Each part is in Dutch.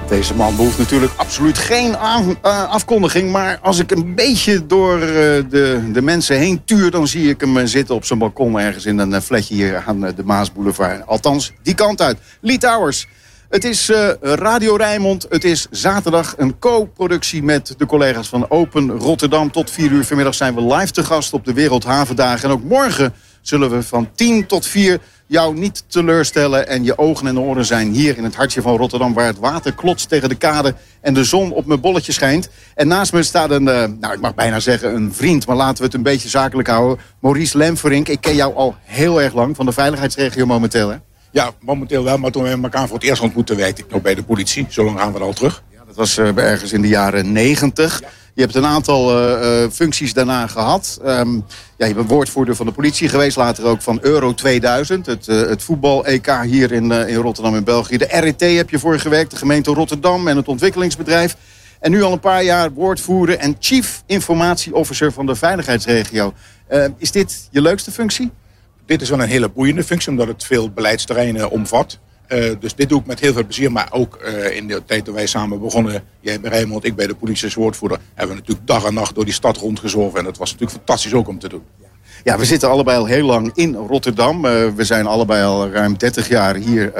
Deze man behoeft natuurlijk absoluut geen afkondiging. Maar als ik een beetje door de mensen heen tuur, dan zie ik hem zitten op zijn balkon ergens in een flatje hier aan de Maasboulevard. Althans, die kant uit. Lee Towers. Het is Radio Rijnmond. Het is zaterdag een co-productie met de collega's van Open Rotterdam. Tot 4 uur vanmiddag zijn we live te gast op de Wereldhavendagen. En ook morgen zullen we van 10 tot 4 jou niet teleurstellen en je ogen en oren zijn hier in het hartje van Rotterdam, waar het water klotst tegen de kade en de zon op mijn bolletje schijnt. En naast me staat ik mag bijna zeggen een vriend, maar laten we het een beetje zakelijk houden. Maurice Lemferink, ik ken jou al heel erg lang, van de veiligheidsregio momenteel, hè? Ja, momenteel wel, maar toen we elkaar voor het eerst ontmoetten werkte ik nog bij de politie. Zo lang gaan we al terug. Ja, dat was ergens in de jaren 90. Ja. Je hebt een aantal functies daarna gehad. Je bent woordvoerder van de politie geweest. Later ook van Euro 2000. Het voetbal-EK hier in Rotterdam in België. De RET heb je voor gewerkt. De gemeente Rotterdam en het ontwikkelingsbedrijf. En nu al een paar jaar woordvoerder en chief informatie officer van de veiligheidsregio. Is dit je leukste functie? Dit is wel een hele boeiende functie, omdat het veel beleidsterreinen omvat. Dus dit doe ik met heel veel plezier. Maar ook in de tijd dat wij samen begonnen, jij bij Rijnmond, ik bij de politie als woordvoerder, hebben we natuurlijk dag en nacht door die stad rondgezworven. En dat was natuurlijk fantastisch ook om te doen. Ja, we zitten allebei al heel lang in Rotterdam. We zijn allebei al ruim 30 jaar hier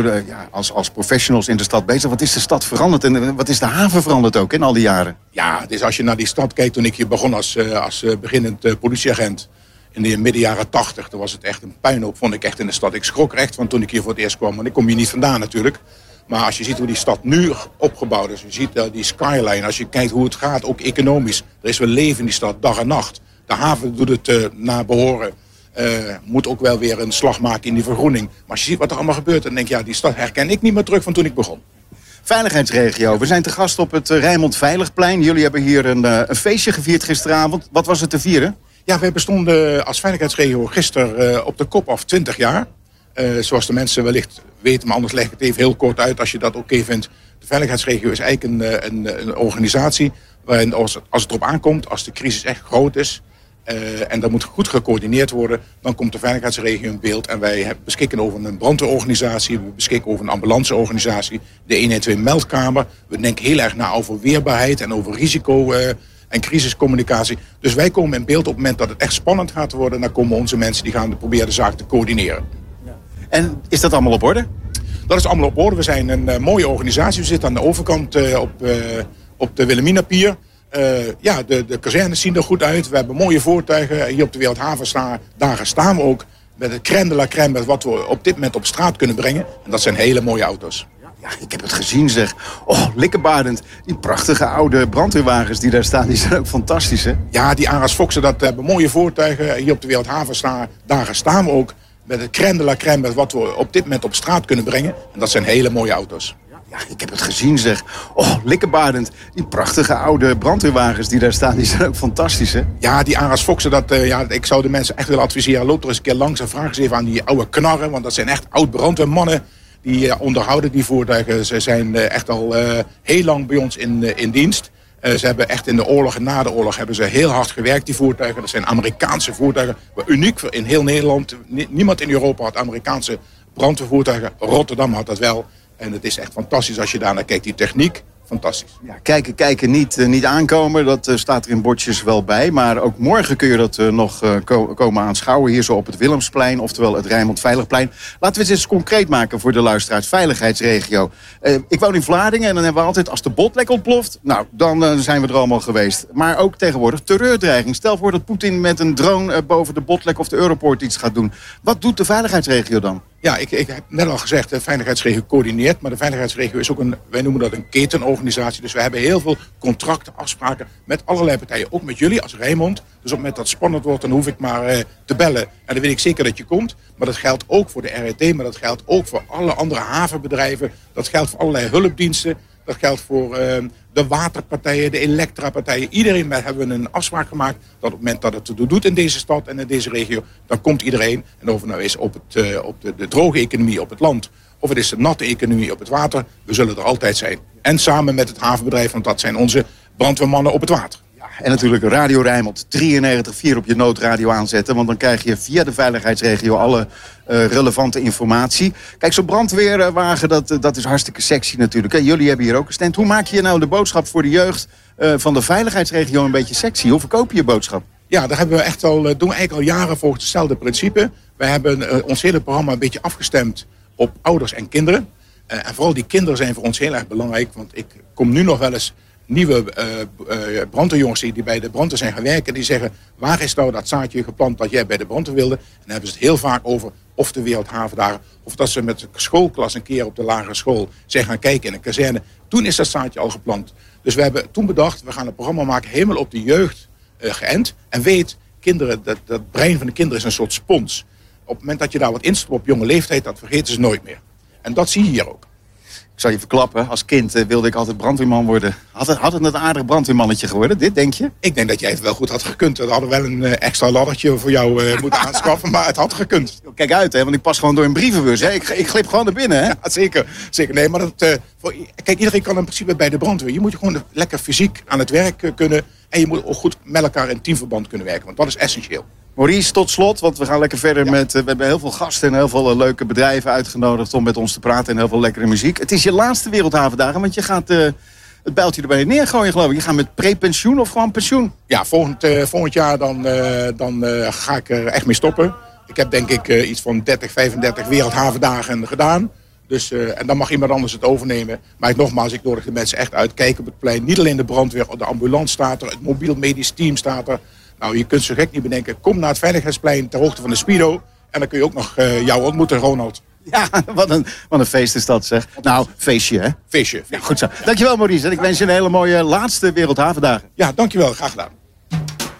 als professionals in de stad bezig. Wat is de stad veranderd en wat is de haven veranderd ook in al die jaren? Ja, dus als je naar die stad kijkt, toen ik hier begon als beginnend politieagent in de midden jaren 80, toen was het echt een puinhoop, vond ik echt in de stad. Ik schrok er echt van toen ik hier voor het eerst kwam, want ik kom hier niet vandaan natuurlijk. Maar als je ziet hoe die stad nu opgebouwd is, je ziet die skyline, als je kijkt hoe het gaat, ook economisch. Er is wel leven in die stad, dag en nacht. De haven doet het naar behoren. Moet ook wel weer een slag maken in die vergroening. Maar als je ziet wat er allemaal gebeurt, dan denk je, ja, die stad herken ik niet meer terug van toen ik begon. Veiligheidsregio. We zijn te gast op het Rijnmond Veiligplein. Jullie hebben hier een feestje gevierd gisteravond. Wat was het te vieren? Ja, wij bestonden als veiligheidsregio gisteren op de kop af 20 jaar. Zoals de mensen wellicht weten, maar anders leg ik het even heel kort uit als je dat oké vindt. De veiligheidsregio is eigenlijk een organisatie waarin als het erop aankomt, als de crisis echt groot is en dat moet goed gecoördineerd worden, dan komt de veiligheidsregio in beeld. En wij beschikken over een brandweerorganisatie, we beschikken over een ambulanceorganisatie, de 112 meldkamer. We denken heel erg na over weerbaarheid en over risico en crisiscommunicatie. Dus wij komen in beeld op het moment dat het echt spannend gaat worden. Dan komen onze mensen die gaan proberen de zaak te coördineren. Ja. En is dat allemaal op orde? Dat is allemaal op orde. We zijn een mooie organisatie. We zitten aan de overkant op de Wilhelminapier. De kazernes zien er goed uit. We hebben mooie voertuigen. Hier op de Wereldhavendagen staan we ook met het crème de la crème, met wat we op dit moment op straat kunnen brengen. En dat zijn hele mooie auto's. Ja, ik heb het gezien, zeg. Oh, likkebaardend. Die prachtige oude brandweerwagens die daar staan, die zijn ook fantastisch, hè? Ja, die Aras Foxen, dat hebben mooie voertuigen. Hier op de Wereldhavendagen staan we ook met het crème de la crème, met wat we op dit moment op straat kunnen brengen. En dat zijn hele mooie auto's. Ja, ik heb het gezien, zeg. Oh, likkebaardend. Die prachtige oude brandweerwagens die daar staan, die zijn ook fantastisch, hè? Ja, die Aras Foxen, ik zou de mensen echt willen adviseren. Loop er eens een keer langs en vraag eens even aan die oude knarren, want dat zijn echt oud brandweermannen. Die onderhouden die voertuigen. Ze zijn echt al heel lang bij ons in dienst. Ze hebben echt in de oorlog en na de oorlog hebben ze heel hard gewerkt, die voertuigen. Dat zijn Amerikaanse voertuigen. Uniek in heel Nederland. Niemand in Europa had Amerikaanse brandweervoertuigen. Rotterdam had dat wel. En het is echt fantastisch als je daar naar kijkt. Die techniek, fantastisch. Ja, kijken, niet aankomen. Dat staat er in bordjes wel bij. Maar ook morgen kun je dat nog komen aanschouwen. Hier zo op het Willemsplein, oftewel het Rijnmond Veiligplein. Laten we het eens concreet maken voor de luisteraars. Veiligheidsregio. Ik woon in Vlaardingen en dan hebben we altijd, als de botlek ontploft, nou, dan zijn we er allemaal geweest. Maar ook tegenwoordig terreurdreiging. Stel voor dat Poetin met een drone boven de botlek of de Europoort iets gaat doen. Wat doet de veiligheidsregio dan? Ja, ik heb net al gezegd, de veiligheidsregio coördineert. Maar de veiligheidsregio is ook wij noemen dat een ketenorganisatie. Dus we hebben heel veel contracten, afspraken met allerlei partijen. Ook met jullie als Rijnmond. Dus op het moment dat het spannend wordt, dan hoef ik maar te bellen. En dan weet ik zeker dat je komt. Maar dat geldt ook voor de RET, maar dat geldt ook voor alle andere havenbedrijven. Dat geldt voor allerlei hulpdiensten. Dat geldt voor de waterpartijen, de elektrapartijen. Iedereen hebben we een afspraak gemaakt dat op het moment dat het te doet in deze stad en in deze regio, dan komt iedereen. En of het nou is op de droge economie op het land, of het is de natte economie op het water, we zullen er altijd zijn. En samen met het havenbedrijf, want dat zijn onze brandweermannen op het water. Ja, En natuurlijk Radio Rijnmond 93.4 op je noodradio aanzetten. Want dan krijg je via de veiligheidsregio alle relevante informatie. Kijk, zo'n brandweerwagen, dat is hartstikke sexy natuurlijk. En jullie hebben hier ook een stand. Hoe maak je nou de boodschap voor de jeugd van de veiligheidsregio een beetje sexy? Hoe verkoop je je boodschap? Ja, daar hebben we echt al, doen we eigenlijk al jaren volgens hetzelfde principe. Wij hebben ons hele programma een beetje afgestemd op ouders en kinderen. En vooral die kinderen zijn voor ons heel erg belangrijk. Want ik kom nu nog wel eens nieuwe brandweerjongens die bij de brandweer zijn gaan werken. Die zeggen, waar is nou dat zaadje geplant dat jij bij de brandweer wilde? En dan hebben ze het heel vaak over of de Wereldhavendagen. Of dat ze met de schoolklas een keer op de lagere school zijn gaan kijken in een kazerne. Toen is dat zaadje al geplant. Dus we hebben toen bedacht, we gaan een programma maken helemaal op de jeugd geënt. En weet, kinderen, dat brein van de kinderen is een soort spons. Op het moment dat je daar wat instopt op jonge leeftijd, dat vergeten ze nooit meer. En dat zie je hier ook. Ik zal je verklappen, als kind wilde ik altijd brandweerman worden. Had het een aardig brandweermannetje geworden, dit denk je? Ik denk dat jij het wel goed had gekund. We hadden wel een extra laddertje voor jou moeten aanschaffen, maar het had gekund. Kijk uit, hè, want ik pas gewoon door een brievenbus. Hè. Ik glip gewoon naar binnen. Hè? Ja, zeker. Nee, maar kijk, iedereen kan in principe bij de brandweer. Je moet gewoon lekker fysiek aan het werk kunnen. En je moet ook goed met elkaar in teamverband kunnen werken. Want dat is essentieel. Maurice, tot slot, want we gaan lekker verder met... we hebben heel veel gasten en heel veel leuke bedrijven uitgenodigd om met ons te praten en heel veel lekkere muziek. Het is je laatste Wereldhavendagen, want je gaat het bijltje erbij neergooien, geloof ik. Je gaat met prepensioen of gewoon pensioen? Ja, volgend jaar dan ga ik er echt mee stoppen. Ik heb denk ik iets van 30, 35 Wereldhavendagen gedaan. Dus, en dan mag iemand anders het overnemen. Maar nogmaals, ik nodig de mensen echt uit. Kijk op het plein. Niet alleen de brandweer, de ambulance staat er. Het mobiel medisch team staat er. Nou, je kunt zo gek niet bedenken. Kom naar het Veiligheidsplein ter hoogte van de Spido. En dan kun je ook nog jou ontmoeten, Ronald. Ja, wat een feest is dat, zeg. Nou, feestje, hè? Feestje. Ja, goed zo. Dankjewel, Maurice. En ik wens je een hele mooie laatste Wereldhavendagen. Ja, dankjewel. Graag gedaan.